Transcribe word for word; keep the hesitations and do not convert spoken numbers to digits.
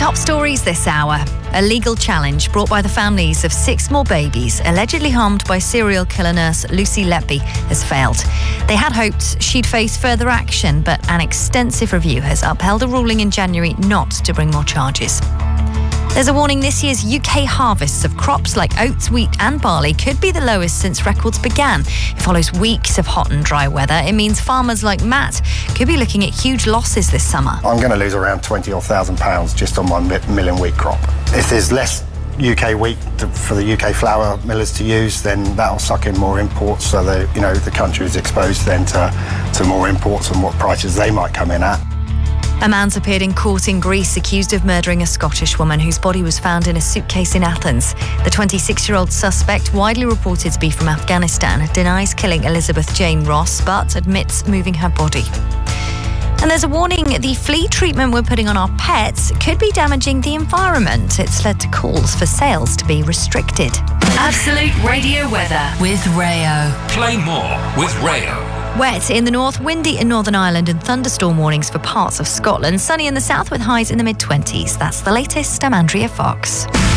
Top stories this hour. A legal challenge brought by the families of six more babies allegedly harmed by serial killer nurse Lucy Letby has failed. They had hoped she'd face further action, but an extensive review has upheld a ruling in January not to bring more charges. There's a warning this year's U K harvests of crops like oats, wheat and barley could be the lowest since records began. It follows weeks of hot and dry weather. It means farmers like Matt could be looking at huge losses this summer. I'm going to lose around twenty or thousand pounds just on my milling wheat crop. If there's less U K wheat to, for the U K flour millers to use, then that'll suck in more imports. So the you know the country is exposed then to to more imports and what prices they might come in at. A man's appeared in court in Greece accused of murdering a Scottish woman whose body was found in a suitcase in Athens. The twenty-six-year-old suspect, widely reported to be from Afghanistan, denies killing Elizabeth Jane Ross but admits moving her body. And there's a warning, the flea treatment we're putting on our pets could be damaging the environment. It's led to calls for sales to be restricted. Absolute Radio weather with Rayo. Play more with Rayo. Wet in the north, windy in Northern Ireland and thunderstorm warnings for parts of Scotland. Sunny in the south with highs in the mid-twenties. That's the latest. I'm Andrea Fox.